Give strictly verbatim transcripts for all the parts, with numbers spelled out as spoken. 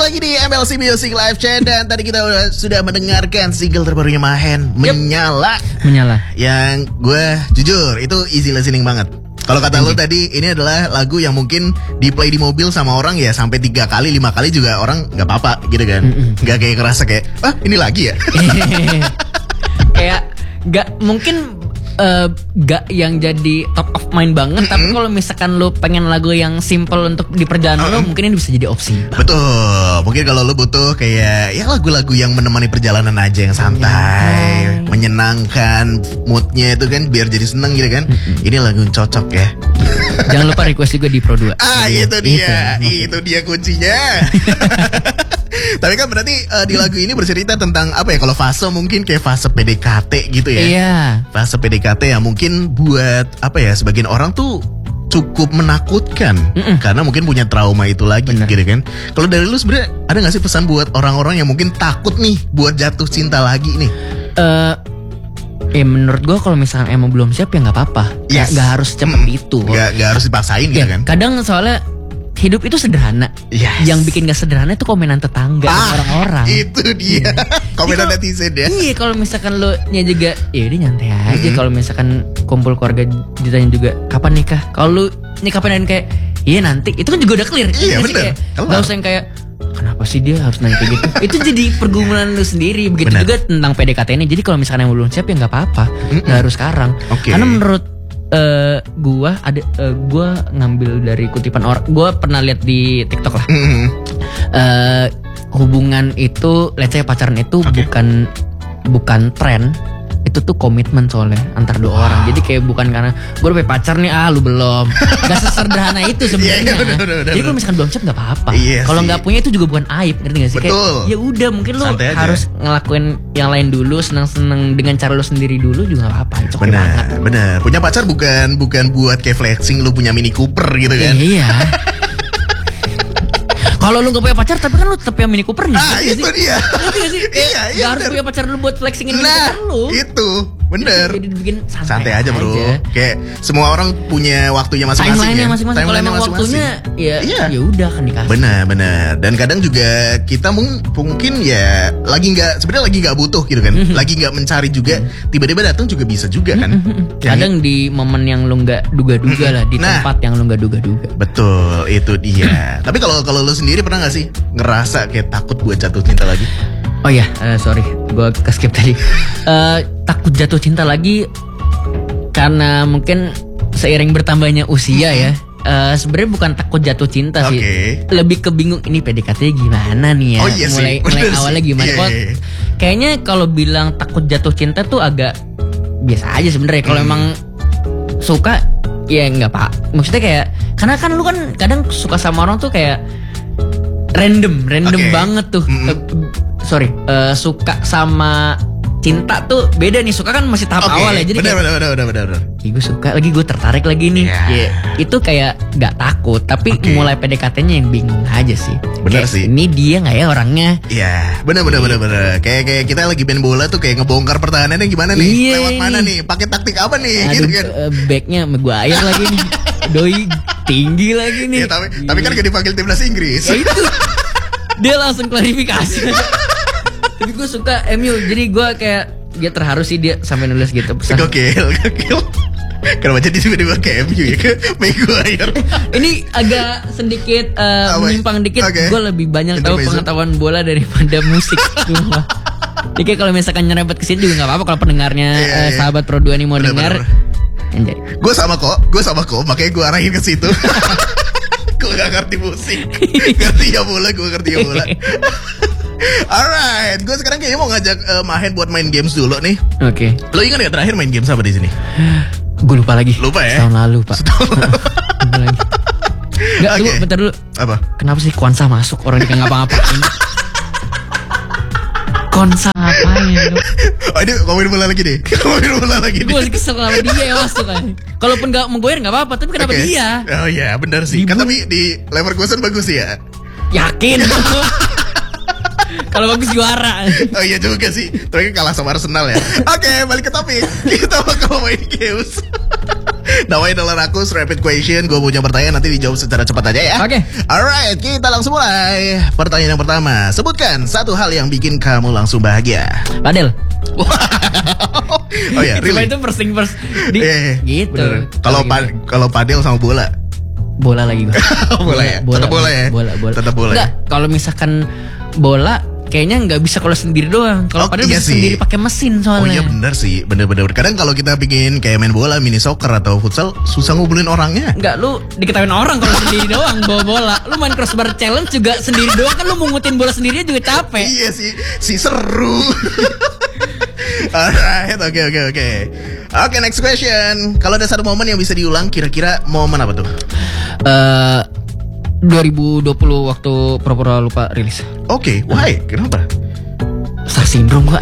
lagi di M L C Music Live Chat. Dan tadi kita udah, sudah mendengarkan single terbarunya Mahen, Menyala. Menyala. Yang gue jujur itu easy listening banget. Kalau kata lo tadi, ini adalah lagu yang mungkin di play di mobil sama orang ya sampai tiga kali, lima kali juga orang nggak apa-apa gitu kan. Nggak kayak kerasa kayak, ah ini lagi ya. Kayak nggak mungkin uh, gak yang jadi top of mind banget. Mm-hmm. Tapi kalau misalkan lo pengen lagu yang simple untuk di perjalanan uh-uh. lo, mungkin ini bisa jadi opsi. Betul. Mungkin kalau lo butuh kayak ya lagu-lagu yang menemani perjalanan aja yang santai, yeah. menyenangkan, moodnya itu kan biar jadi seneng gitu kan. Mm-hmm. Ini lagu yang cocok ya. Jangan lupa request juga di Pro dua. Ah itu dia, itu, itu dia kuncinya. Tapi kan berarti uh, di lagu ini bercerita tentang apa ya? Kalau fase mungkin kayak fase P D K T gitu ya. Iya. Fase P D K T yang mungkin buat apa ya? Sebagian orang tuh cukup menakutkan. Mm-mm. Karena mungkin punya trauma itu lagi. Bener. Gitu kan. Kalau dari lu sebenarnya ada nggak sih pesan buat orang-orang yang mungkin takut nih buat jatuh cinta lagi nih? Eh uh, Ya menurut gue kalau misalkan emang belum siap ya nggak apa-apa. Yes. Gak harus cepet hmm. itu. Gak, gak harus dipaksain gitu ya, kan. Kadang soalnya hidup itu sederhana. Yes. Yang bikin gak sederhana itu komenan tetangga ah, orang-orang. Itu dia. Komenan netizen ya. Iya kalau misalkan lo nya juga ya udah nyantai aja. Mm-hmm. Kalau misalkan kumpul keluarga ditanya juga kapan nikah. Kalau lu nih kapan kayak iya nanti. Itu kan juga udah clear. Iya bener. Gak usah yang kayak kenapa sih dia harus nanya kayak gitu. Itu jadi pergumulan lu sendiri. Begitu bener. Juga tentang P D K T ini. Jadi kalau misalkan yang belum siap ya gak apa-apa. Mm-mm. Gak harus sekarang. Okay. Karena menurut Uh, gua ada uh, gua ngambil dari kutipan orang, gua pernah lihat di TikTok lah. Mm-hmm. uh, hubungan itu, let's say pacaran itu okay. bukan bukan tren, itu tuh komitmen soalnya antar dua wow. orang. Jadi kayak bukan karena gue udah pacar nih, ah lu belum. Gak sesederhana itu sebenarnya. Yeah, yeah, jadi kalau misalkan belum siap nggak apa-apa. Yeah, kalau nggak punya itu juga bukan aib, ngerti nggak sih? Betul. Kayak ya udah mungkin lu harus ngelakuin yang lain dulu, senang-senang dengan cara lu sendiri dulu juga nggak apa-apa. Benar, benar. Punya pacar bukan bukan buat kayak flexing lu punya Mini Cooper gitu kan? Iya. Kalau lu gak punya pacar tapi kan lu tetap punya Mini Cooper nih. Ah itu sih? Dia. Ngerti gak sih? Iya, iya. Gak harus punya pacar lu buat flexingin Mini nah, Cooper lu. Itu bener. Jadi dibikin santai, santai aja bro. Aja. Kayak semua orang punya waktunya masing-masing. Timeline-nya ya? masing-masing. Kalau emang waktunya ya iya. ya udah kan dikasih. Bener bener. Dan kadang juga kita mung- mungkin ya lagi nggak sebenarnya lagi nggak butuh gitu kan. Lagi nggak mencari juga. Tiba-tiba datang juga bisa juga kan. Kadang di momen yang lu nggak duga-duga lah, di nah, tempat yang lu nggak duga-duga. Betul itu dia. Tapi kalau kalau lu sendiri pernah nggak sih ngerasa kayak takut buat jatuh cinta lagi? Oh ya, uh, sorry, gue keskip tadi. uh, takut jatuh cinta lagi karena mungkin seiring bertambahnya usia ya. Uh, Sebenarnya bukan takut jatuh cinta sih, okay. lebih ke bingung ini P D K T gimana nih ya. Oh, iya mulai sih. mulai awalnya gimana? Yeah, yeah. Kayaknya kalau bilang takut jatuh cinta tuh agak biasa aja sebenarnya. Kalau mm. emang suka ya nggak pak. Maksudnya kayak karena kan lu kan kadang suka sama orang tuh kayak random, random okay. banget tuh. Mm. Uh, sorry, uh, suka sama cinta tuh beda nih. Suka kan masih tahap okay. awal ya. Jadi bener, kayak, bener, bener, bener, bener, bener. gue suka lagi, gue tertarik lagi nih. Yeah. Yeah. Itu kayak gak takut, tapi okay. mulai P D K T-nya yang bingung aja sih. Bener kayak, sih. Ini dia gak ya orangnya? Iya, yeah. bener, bener, bener, bener. Kayak kayak kita lagi main bola tuh kayak ngebongkar pertahanannya gimana nih? Yeah. Lewat mana nih? Pakai taktik apa nih? Aduh, gitu kan? Uh, backnya Maguire lagi nih. Doi tinggi lagi nih. Ya, tapi, yeah. tapi kan gak dipanggil timnas Inggris. Ya itu. Dia langsung klarifikasi. Tapi gue suka M U, jadi gue kayak dia terharu sih dia sampai nulis gitu pesan. Gokil, gokil. Kenapa jadi tiba-tiba ke M U ya, ke Maguire? Ini agak sedikit uh, menyimpang dikit. Okay. Gue lebih banyak tahu pengetahuan bola daripada musik. Jadi kalau misalkan nyerempet kesini juga nggak apa-apa kalau pendengarnya yeah, uh, yeah. sahabat Pro dua nih mau dengar. Gue sama kok, gue sama kok, makanya gue arahin ke situ. Gue gak ngerti musik, ngerti ya bola, gue ngerti ya bola. Alright, gue sekarang kayaknya mau ngajak uh, Mahen buat main games dulu nih. Oke. Okay. Lo ingat gak terakhir main games apa di sini? Gue lupa lagi. Lupa ya? Tahun lalu pak. Tahun lalu. lagi. Gak, okay. tunggu, bentar dulu. Apa? Kenapa sih Kwanza masuk orang dia ngapa-ngapain? Konsa ngapain? Oh ini ngomongin bola lagi deh. Ngomongin bola lagi deh. Gue masih kesel sama dia ya masuk kan. Kalaupun gak menggoyer gak apa-apa, tapi kenapa okay. dia? Oh iya benar sih. Kan tapi di Leverkusen bagus ya. Yakin? Kalau bagus juara. Oh iya juga sih. Tapi kalah sama Arsenal ya. Oke, okay, balik ke topik. Kita bakal main games. Namanya adalah Rakus Rapid Question. Gue punya pertanyaan, nanti dijawab secara cepat aja ya. Oke. Okay. Alright, kita langsung mulai. Pertanyaan yang pertama, sebutkan satu hal yang bikin kamu langsung bahagia. Padel. Oh ya, really? Itu first thing first. Di, yeah, gitu. Kalau pa kalau padel sama bola. Bola lagi gue. bola ya. Bola, Tetap bola ya. Bola, bola. Tetap bola. Enggak, ya? Kalau misalkan bola kayaknya nggak bisa kalau sendiri doang. Kalau oh, padahal iya bisa sih. Sendiri pakai mesin soalnya. Oh iya benar sih, benar-benar. Kadang kalau kita bikin kayak main bola, mini soccer atau futsal, susah ngumpulin orangnya. Enggak, lu diketawain orang kalau sendiri doang bawa bola. Lu main crossbar challenge juga sendiri doang kan, lu mungutin bola sendiri juga capek. Iya sih, si seru. Alright, oke oke oke. Oke, next question. Kalau ada satu momen yang bisa diulang, kira-kira momen apa tuh? Eh uh, dua ribu dua puluh waktu Pura-Pura Lupa rilis. Oke, okay, why? Kenapa? Star syndrome gua.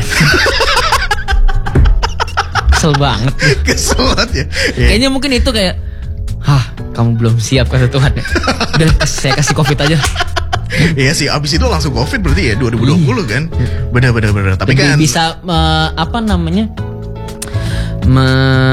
Kesel banget. Kesel banget ya. Yeah. Kayaknya mungkin itu kayak, hah, kamu belum siap kata Tuhan ya. Udah, saya kasih COVID aja. Iya sih, abis itu langsung COVID berarti ya dua ribu dua puluh kan. Benar-benar benar. Tapi lebih kan bisa uh, apa namanya? Me,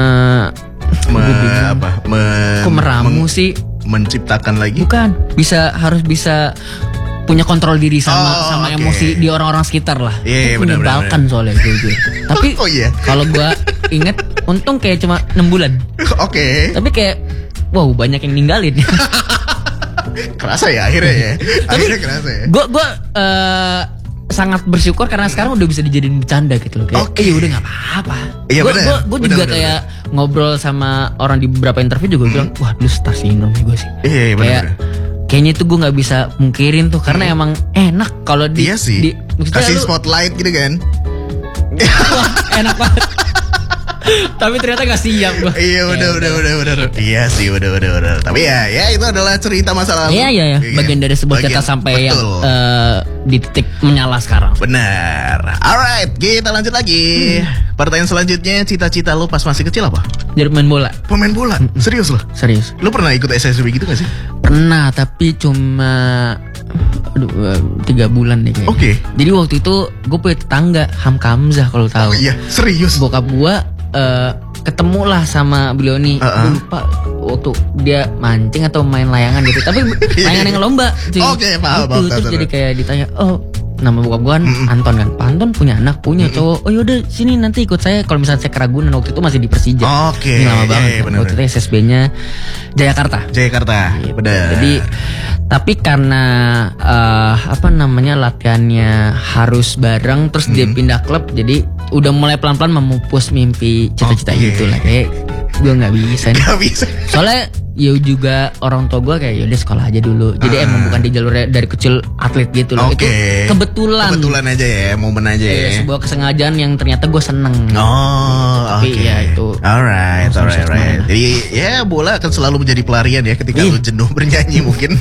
me apa? Me, Kok meramu sih? Menciptakan lagi? Bukan, bisa harus bisa punya kontrol diri sama oh, sama okay. emosi di orang-orang sekitar lah. Iya, yeah, menyebalkan soalnya gue, gue. Tapi oh, yeah. kalau gue inget, untung kayak cuma enam bulan. Oke. Okay. Tapi kayak, wow banyak yang ninggalin. Kerasa ya akhirnya ya. Akhirnya kerasa ya. Gue gue uh, sangat bersyukur karena sekarang udah bisa dijadiin bercanda gitu loh. Kayak, okay. eh udah nggak apa-apa. Iya Gue benar. Gue juga bener, kayak bener. Ngobrol sama orang di beberapa interview juga hmm. bilang, wah dulu star syndrome gue sih. Iya iya kayak, kayaknya itu gue nggak bisa mungkirin tuh karena hmm. emang enak kalau di, iya sih. di kasih lu, spotlight gitu kan. Wah, enak banget. Tapi ternyata gak siap gue. Iya udah udah udah udah. Iya sih udah udah udah. Tapi ya ya itu adalah cerita masa lalu. Iya iya ya. Bagian dari sebuah cerita sampai betul. Yang uh, di titik menyala sekarang. Benar. Alright, kita lanjut lagi. Hmm. Pertanyaan selanjutnya, cita-cita lu pas masih kecil apa? Jadi main bola. Pemain bola? Hmm. Serius lo? Serius. Lu pernah ikut S S B gitu gak sih? Pernah, tapi cuma aduh, tiga bulan deh kayaknya. Oke. Okay. Jadi waktu itu gue punya tetangga Hamka Hamzah kalau tahu. Oh iya, serius. Bokap gue uh, ketemu lah sama beliau nih. Uh-uh. Gue lupa waktu dia mancing atau main layangan gitu. Tapi layangan yang lomba. Oke, okay, paham. Gitu. Terus jadi kayak ditanya, oh nama bokap gue kan mm-mm. Anton kan. Pak Anton punya anak, punya mm-mm. cowok. Oh yaudah sini nanti ikut saya. Kalau misalnya saya ke Ragunan waktu itu masih di Persija. Oke. Okay. Ini lama banget. Yeah, yeah, waktu itu S S B-nya Jayakarta. Jayakarta. Gitu. Benar. Jadi tapi karena uh, apa namanya latihannya harus bareng, terus mm-hmm. dia pindah klub, jadi udah mulai pelan-pelan memupus mimpi cita-cita okay. gitu lah. Kayak gue nggak bisa nih. Gak bisa. Soalnya ya juga orang tua gue kayak yaudah sekolah aja dulu. Jadi uh. emang bukan di jalur dari kecil atlet gitu loh. Okay. Itu kebetulan. Kebetulan aja ya, momen aja ya. ya. Sebuah kesengajaan yang ternyata gue seneng. Oh, oke. Okay. Ya itu. Alright, alright, alright. Jadi ya bola akan selalu menjadi pelarian ya ketika lu jenuh bernyanyi mungkin.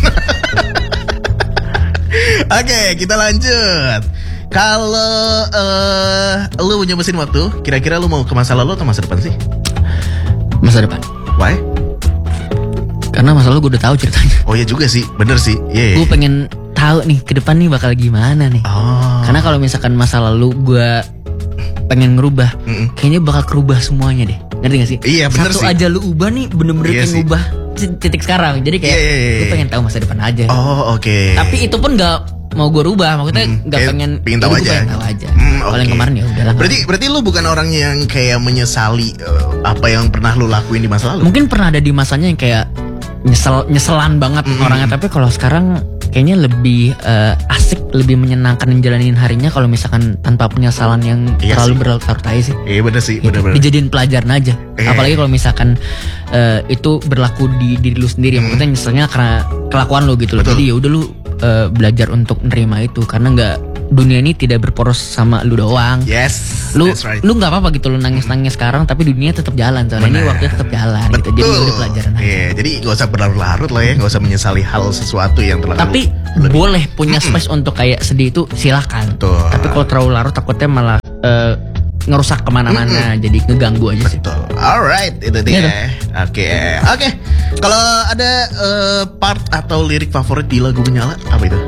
Oke, okay, kita lanjut. Kalau uh, lu punya mesin waktu, kira-kira lu mau ke masa lalu atau masa depan sih? Masa depan. Why? Karena masa lalu gue udah tahu ceritanya. Oh iya juga sih, bener sih. Yeah, yeah. Gue pengen tahu nih ke depan nih bakal gimana nih. Oh. Karena kalau misalkan masa lalu gue pengen ngerubah, Mm-mm. kayaknya bakal kerubah semuanya deh. Ngerti gak sih? Iya bener Satu sih. aja lu ubah nih bener-bener yeah, kayak ngubah titik sekarang. Jadi kayak yeah, yeah, yeah. gue pengen tahu masa depan aja. Oh oke. Okay. Tapi itu pun gak mau gue rubah, maksudnya nggak mm, pengen pengen tahu aja. Pengen tahu aja. Mm, Kalau okay. yang kemarin ya udahlah. Berarti berarti lu bukan orang yang kayak menyesali uh, apa yang pernah lu lakuin di masa lalu? Mungkin pernah ada di masanya yang kayak nyesel nyeselan banget mm-hmm. orangnya, tapi kalau sekarang kayaknya lebih uh, asik, lebih menyenangkan menjalanin harinya kalau misalkan tanpa penyesalan yang iya terlalu berlarut-larut aja sih. Iya bener sih, gitu. bener-bener. Dijadiin pelajaran aja. Eh. Apalagi kalau misalkan uh, itu berlaku di diri lu sendiri, mm. maksudnya nyeselnya karena kelakuan lu gitu loh. Betul. Jadi ya udah lu uh, belajar untuk nerima itu karena nggak, dunia ini tidak berporos sama lu doang. Yes. Lu that's right. lu nggak apa-apa gitu lu nangis-nangis sekarang, tapi dunia tetap jalan. Soalnya ini waktunya tetap jalan. Gitu. Jadi udah pelajaran aja. Yeah, jadi gak usah berlarut-larut lah ya, gak usah menyesali hal sesuatu yang telah. Tapi lu boleh punya space untuk kayak sedih itu silakan. Betul. Tapi kalau terlalu larut takutnya malah uh, ngerusak kemana-mana, mm-hmm. jadi ngeganggu aja sih. Betul. Alright, itu dia. Oke, oke. Okay. Kalau ada uh, part atau lirik favorit di lagu Menyala, apa itu?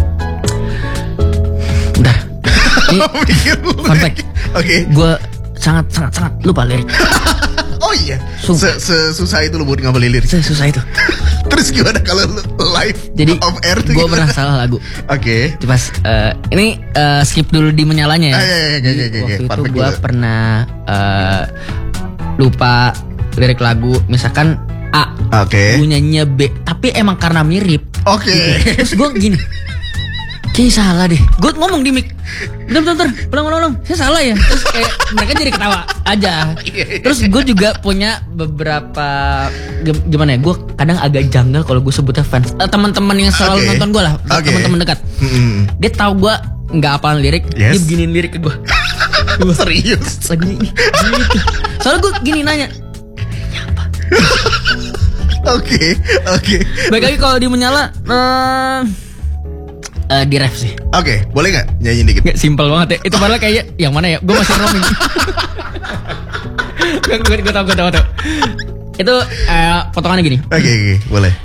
Bentar. Ini fun fact. Oke. Gue sangat sangat sangat lupa lirik. Oh iya. Se- Sesusah itu lo buat ngapalin lirik. Sesusah itu. Terus gimana kalau live jadi off air tuh? Gue pernah salah lagu. Oke. Okay. Pas uh, ini uh, skip dulu di menyalanya ya. Ah, iya, iya, iya, iya, iya. Waktu Perfect itu gue juga. pernah uh, lupa lirik lagu, misalkan A, Oke. gue nyanyinya B, tapi emang karena mirip. Oke. Gitu. Terus gue gini, kayaknya salah deh. Gue ngomong di mic, bentar, bentar, bentar, ulang, ulang, ulang, saya salah ya. Terus kayak mereka jadi ketawa aja. Terus gue juga punya beberapa gimana ya? Gue kadang agak janggal kalau gue sebutnya fans. Uh, teman-teman yang selalu okay. nonton gue lah, okay. teman-teman dekat. Mm-hmm. Dia tahu gue nggak hafal lirik, yes. Dia beginiin lirik ke gue. Gue serius. Lagi gitu. Soalnya gue gini nanya. Oke, oke. Baik lagi kalau di menyala. Uh, Uh, di ref sih. Oke, okay, boleh gak nyanyi dikit? Gak, simpel banget ya. Itu padahal kayak yang mana ya? Gue masih roaming. Gue tau, gue tau, gue tau. Itu uh, potongannya gini. Oke, okay, okay, boleh.